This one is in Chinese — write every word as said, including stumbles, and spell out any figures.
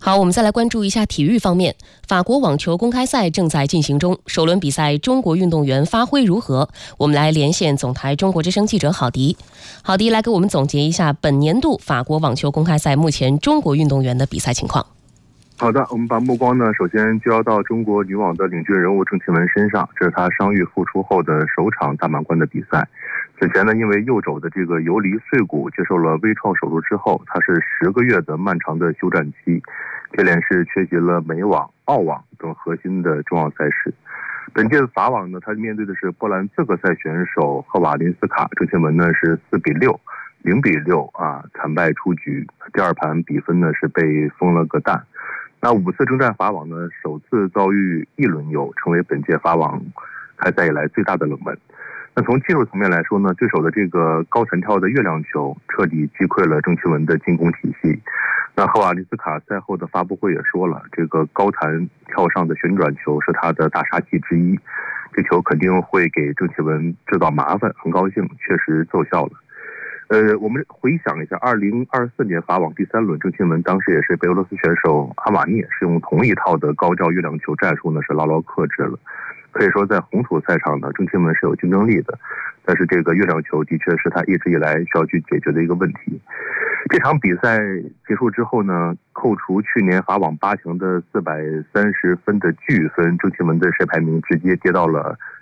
好，我们再来关注一下体育方面。法国网球公开赛正在进行中，首轮比赛中国运动员发挥如何？我们来连线总台中国之声记者郝迪。郝迪来给我们总结一下本年度法国网球公开赛目前中国运动员的比赛情况。 好的，我们把目光呢，首先就要到中国女网的领军人物郑钦文身上，这是她伤愈复出后的首场大满贯的比赛。此前呢，因为右肘的这个游离碎骨接受了微创手术之后，她是十个月的漫长的休战期，接连是缺席了美网、澳网等核心的重要赛事。本届的法网呢，她面对的是波兰资格赛选手赫瓦林斯卡，郑钦文呢是四比六、零比六啊惨败出局，第二盘比分呢是被封了个蛋。那五次征战法网呢，首次遭遇一轮游，成为本届法网开赛以来最大的冷门。那从技术层面来说呢，对手的这个高弹跳的月亮球彻底击溃了郑钦文的进攻体系。那赫瓦利斯卡赛后的发布会也说了，这个高弹跳上的旋转球是他的大杀器之一，这球肯定会给郑钦文制造麻烦，很高兴，确实奏效了。呃，我们回想一下，二零二四年法网第三轮，郑钦文当时也是被俄罗斯选手阿瓦涅是用同一套的高吊月亮球战术呢，是牢牢克制了。可以说，在红土赛场呢，郑钦文是有竞争力的，但是这个月亮球的确是他一直以来需要去解决的一个问题。这场比赛结束之后呢，扣除去年法网八强的四百三十分的巨分，郑钦文的世界排名直接跌到了